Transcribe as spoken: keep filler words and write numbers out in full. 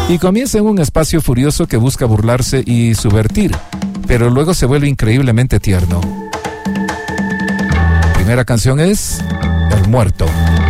y comienza en un espacio furioso que busca burlarse y subvertir, pero luego se vuelve increíblemente tierno. La primera canción es El Muerto.